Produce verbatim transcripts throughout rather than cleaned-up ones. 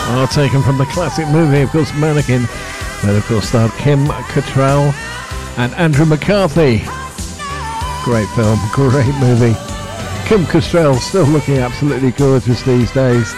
are taken from the classic movie, of course, Mannequin, where of course starred Kim Cattrall and Andrew McCarthy. Great film, great movie. Kim Cattrall still looking absolutely gorgeous these days.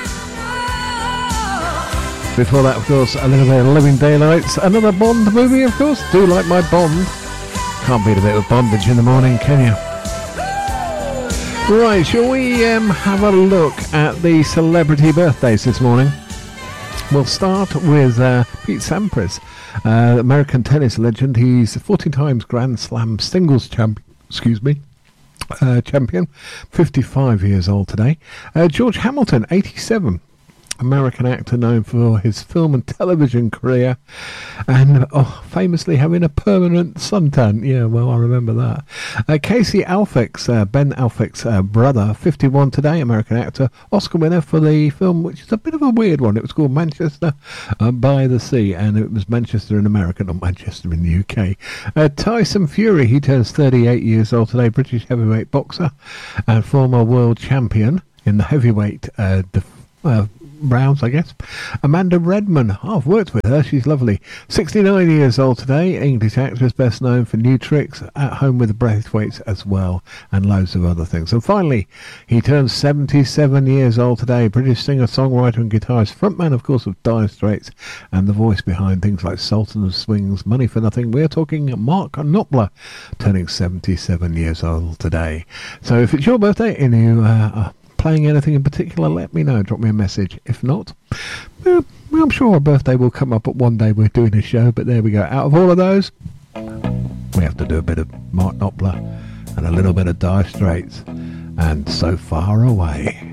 Before that, of course, a little bit of Living Daylights, another Bond movie, of course. Do like my Bond. Can't beat a bit of bondage in the morning, can you? Right, shall we um, have a look at the celebrity birthdays this morning? We'll start with uh, Pete Sampras, uh, American tennis legend. He's fourteen times Grand Slam singles champion. Excuse me. Uh, champion, fifty-five years old today. Uh, George Hamilton, eighty-seven. American actor known for his film and television career, and oh, famously having a permanent suntan. Yeah, well, I remember that. Uh, Casey Affleck's, uh, Ben Affleck's uh, brother, fifty-one today, American actor, Oscar winner for the film, which is a bit of a weird one. It was called Manchester uh, by the Sea, and it was Manchester in America, not Manchester in the U K. Uh, Tyson Fury, he turns thirty-eight years old today, British heavyweight boxer and former world champion in the heavyweight uh, def- uh rounds, I guess. Amanda Redman, oh, I've worked with her, she's lovely. sixty-nine years old today, English actress best known for New Tricks, At Home with the Braithwaites as well, and loads of other things. And finally, he turns seventy-seven years old today, British singer, songwriter and guitarist, frontman of course of Dire Straits, and the voice behind things like Sultan of Swing's Money for Nothing. We're talking Mark Knopfler, turning seventy-seven years old today. So if it's your birthday and you uh, are playing anything in particular, let me know, drop me a message. If not, well, I'm sure a birthday will come up, but one day we're doing a show. But there we go. Out of all of those, we have to do a bit of Mark Knopfler and a little bit of Dire Straits and So Far Away.